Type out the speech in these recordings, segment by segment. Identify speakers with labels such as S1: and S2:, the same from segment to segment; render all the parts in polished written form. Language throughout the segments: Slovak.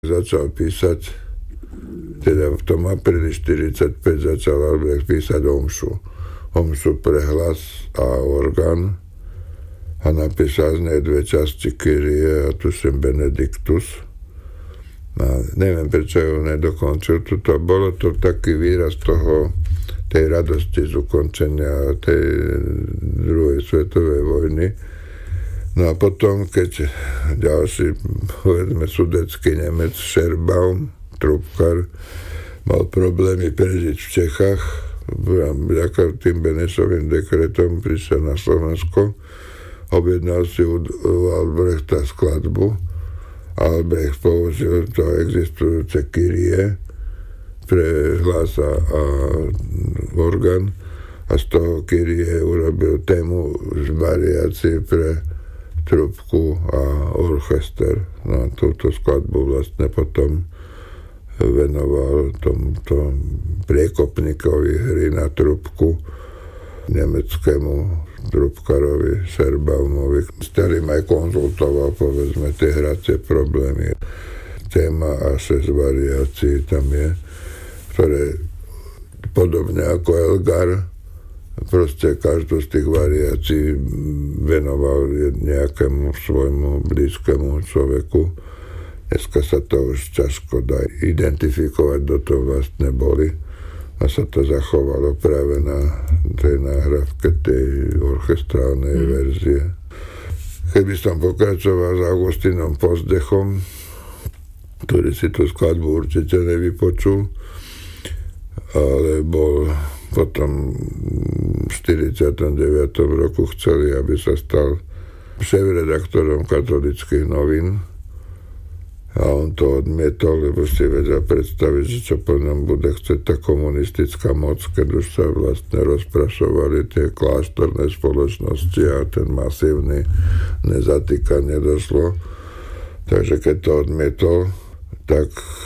S1: Začal písať, teda v tom apríli 45 začal Albrecht písať omšu pre hlas a orgán a napísal z nej 2 časti Kyrie a tuším Benedictus. A neviem, prečo ju nedokončil. Bolo to taký výraz tej radosti z ukončenia tej druhej svetovej vojny. No a potom, keď ďalší, povedzme, sudecký Nemec Scherbaum, trúbkar, mal problémy prežiť v Čechách, vďaka tým Benešovým dekretom prišiel na Slovensko, objednal si u Albrechta skladbu. Albrecht použil to existujúce Kyrie pre hlas a orgán a z toho Kyrie urobil tému z variácií pre trúbku a orchester. No a túto skladbu vlastne potom venoval tomuto priekopníkovi hry na trúbku nemeckému trúbkarovi Scherbaumovi, s ktorým aj konzultoval, povedzme, tie hracie problémy. Téma a 6 variácií tam je, ktoré podobne ako Elgar proste každú z tých variácií venoval nejakému svojmu blízkému človeku. Dneska sa to už ťažko dá identifikovať, kto to vlastne boli. A sa to zachovalo práve na tej náhrávke tej orchestrálnej verzie. Keby som pokračoval s Augustínom Pozdechom, ktorý si tú skladbu určite nevypočul, ale bol potom v 49. roku chceli, aby sa stal šéfredaktorom katolických novín a on to odmietol, lebo si vedel predstaviť, že čo po ňom bude chcieť tá komunistická moc, keď už sa vlastne rozprašovali tie kláštorné spoločnosti a ten masívny nezatýkanie došlo. Takže keď to odmietol, tak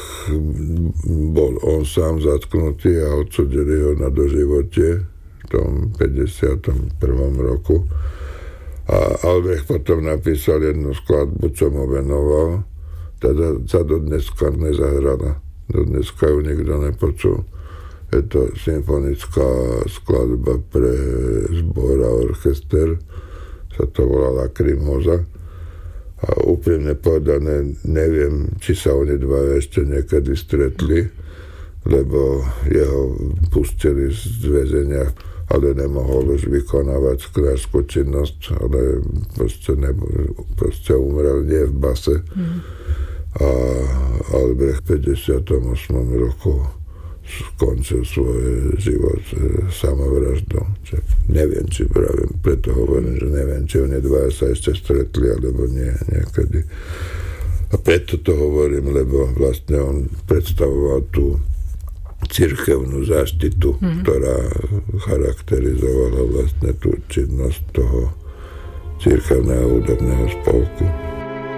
S1: bol on sám zatknutý a odsúdili ho na doživotie v tom 51. roku. A Albrecht potom napísal jednu skladbu, čo mu venoval. Teda sa do dneska nezahrala. Do dneska ju nikto nepočul. Je to symfonická skladba pre zbor a orchester. Sa to volá Lacrimosa. A úprimne povedané, neviem, či sa oni dva ešte niekedy stretli, lebo jeho pustili z väzenia, ale nemohol už vykonávať kňazskú činnosť, ale proste umrel nie v base. A Albrecht v 58. roku skončil svoj život samovraždou. Neviem, či pravím, preto hovorím, že neviem, či oni dvaja sa ešte stretli, alebo nie, niekedy. A preto to hovorím, lebo vlastne on predstavoval tú cirkevnú záštitu, ktorá charakterizovala vlastne tú činnosť toho cirkevného hudobného spolku.